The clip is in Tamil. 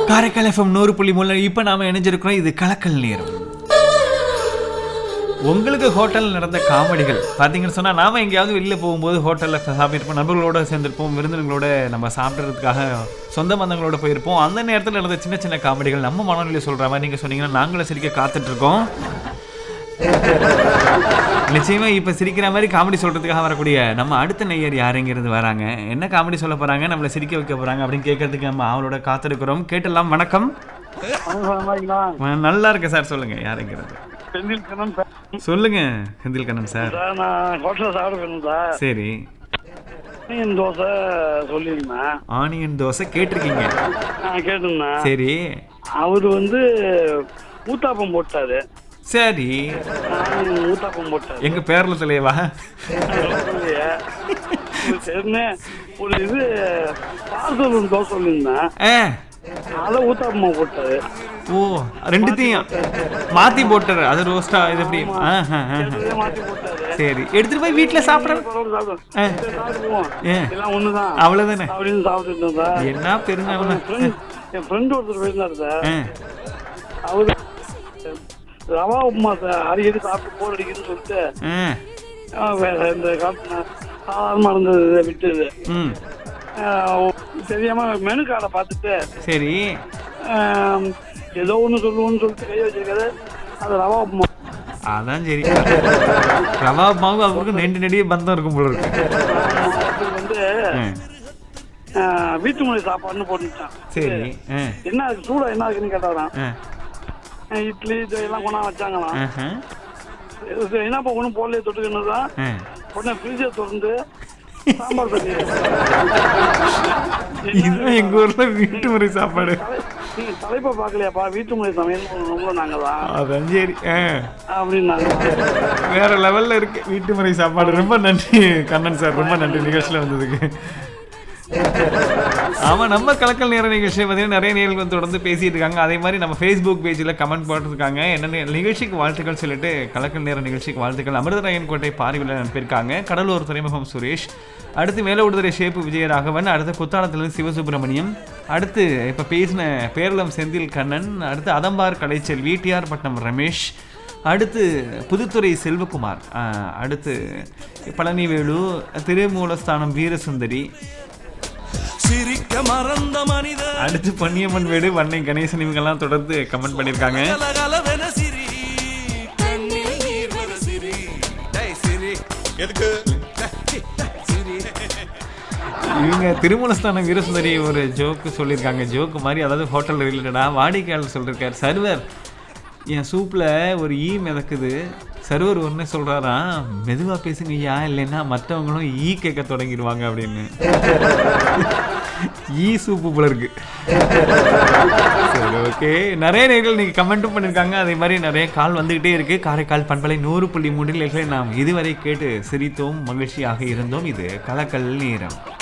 காரைக்கால் FM 100.3 இப்போ நாம இணைஞ்சிருக்கிறோம். இது கலக்கல் நேரம். உங்களுக்கு ஹோட்டல் நடந்த காமெடிகள் பார்த்தீங்கன்னு சொன்னால், நாம எங்கேயாவது வெளியில் போகும்போது ஹோட்டலில் சாப்பிட்டுருப்போம், நண்பர்களோட சேர்ந்துருப்போம், விருந்தினர்களோட நம்ம சாப்பிட்றதுக்காக சொந்த பந்தங்களோட போயிருப்போம். அந்த நேரத்தில் நடந்த சின்ன சின்ன காமெடிகள் நம்ம மனநிலையில் சொல்கிற மாதிரி நீங்கள் சொன்னீங்கன்னா நாங்களும் சிரிக்க காத்துட்ருக்கோம். நிச்சயமா இப்போ சிரிக்கிற மாதிரி காமெடி சொல்கிறதுக்காக வரக்கூடிய நம்ம அடுத்த நேயர் யாருங்கிறது வராங்க. என்ன காமெடி சொல்ல போகிறாங்க, நம்மளை சிரிக்க வைக்க போகிறாங்க அப்படின்னு கேட்கறதுக்கு நம்ம அவளோட காத்திருக்கிறோம். கேட்டலாம். வணக்கம். நல்லா இருக்கு சார், சொல்லுங்க யாருங்கிறது. செந்தில் கண்ணன் சார். சொல்லுங்க செந்தில் கண்ணன் சார். நான் ஹோட்டலில் சாப்பிட சார். சரி, ஆனியன் தோசை சொல்லியிருந்தேன். ஆனியன் தோசை கேட்டிருக்கீங்க? கேட்டிருந்தேன். சரி, அவரு ஊத்தாப்பம் போட்டாரு. சரி, ஊத்தாப்பம் போட்டாரு. எங்க பேர்ல தலைவா சரின்னு ஒரு பார்சல் தோசை சொல்லியிருந்தேன். அதை ஊத்தாப்பமா போட்டாரு. ஓ, ரெண்டுத்தையும் மாத்தி போட்டாரு. அது ரோஸ்டா இது எப்படி? மாத்தி போட்டாரு. சரி, எடுத்துட்டு போய் வீட்டுல சாப்பிடுறோம். அவ்வளவுதானே அப்படின்னு சாப்பிட்டு என்ன பெருங்க. என் ஃப்ரெண்ட் ஒருத்தர் போயிருந்தாரு சார். அவரு ரவா உப்புமா சார் அடிக்கடி சாப்பிட்டு போர் அடிக்குதுன்னு சொல்லிட்டு இந்த சாதாரணமா இருந்தது விட்டுது. தெரியாம மெனு கார்டை பார்த்துட்டு சரி ஏதோ ஒன்று சொல்லுவோன்னு சொல்லிட்டு கையை வச்சிருக்காரு. அது ரவா உப்புமா. அதான் சரி, ரவா உப்புமாவும் அவருக்கு நெடிய பந்தம் இருக்கும் போல இருக்கு. வீட்டு மொழி சாப்பாடுன்னு போட்டுட்டான். சரி, என்ன அதுக்கு சூடா என்ன இருக்குன்னு கேட்டாராம். இட்லி எல்லாம் கொண்டா வச்சாங்களாம். என்னப்பா ஒன்றும் போடலையே தொட்டுக்கணுதான். உடனே ஃப்ரிட்ஜை திறந்து சாம்பார் தண்ணி. இதுதான் எங்க ஊர்ல வீட்டு முறை சாப்பாடு. நீங்க தலைப்பா பாக்கலையாப்பா, வீட்டு முறை சமையல் நாங்கதான். அதான் சரி அப்படின்னாங்க. வேற லெவல்ல இருக்கு வீட்டு முறை சாப்பாடு. ரொம்ப நன்றி கண்ணன் சார், ரொம்ப நன்றி நிகழ்ச்சியில வந்ததுக்கு. ஆமா, நம்ம கலக்கல் நேர நிகழ்ச்சியை பார்த்தீங்கன்னா நிறைய நேர்கள் வந்து தொடர்ந்து பேசிட்டு இருக்காங்க. அதே மாதிரி நம்ம ஃபேஸ்புக் பேஜில் கமெண்ட் போட்டுருக்காங்க. என்ன நிகழ்ச்சிக்கு வாழ்த்துக்கள் சொல்லிட்டு கலக்கல் நேர நிகழ்ச்சிக்கு வாழ்த்துக்கள். அமிர்தராயன் கோட்டை பார்வையில் அனுப்பியிருக்காங்க. கடலூர் துறைமுகம் சுரேஷ், அடுத்து மேலவுடுதுறை ஷேப்பு விஜயராகவன், அடுத்து குத்தாலத்திலிருந்து சிவசுப்பிரமணியம், அடுத்து இப்போ பேசின பேரளம் செந்தில் கண்ணன், அடுத்து அதம்பார் கலைச்செல்வி, டிஆர் பட்னம் ரமேஷ், அடுத்து புதுத்துறை செல்வகுமார், அடுத்து பழனிவேலு, திருமூலஸ்தானம் வீரசுந்தரி, அடுத்து பொன்னியம்மன் வீடு, வண்ணை கணேசன், இவங்கெல்லாம் தொடர்ந்து கமெண்ட் பண்ணியிருக்காங்க. இவங்க திருமூலஸ்தானம் வீரசுந்தரி ஒரு ஜோக்கு சொல்லியிருக்காங்க. ஜோக்கு மாதிரி, அதாவது ஹோட்டல் ரிலேட்டடா. வாடிக்கையாளர் சொல்லியிருக்காரு, சர்வர் என் சூப்பில் ஒரு ஈ மிதக்குது. சர்வர் ஒன்று சொல்கிறாராம், மெதுவாக பேசுங்க ஐயா, இல்லைன்னா மற்றவங்களும் ஈ கேட்க தொடங்கிடுவாங்க அப்படின்னு. ஈ சூப்பு போல இருக்கு. சரி, ஓகே. நிறைய நேர்கள் நீங்கள் கமெண்ட்டும் பண்ணியிருக்காங்க. அதே மாதிரி நிறைய கால் வந்துக்கிட்டே இருக்குது. காரைக்கால் பண்பலை 100.3 நாம் இதுவரை கேட்டு சிரித்தோம், மகிழ்ச்சியாக இருந்தோம். இது கலக்கல் நேரம்.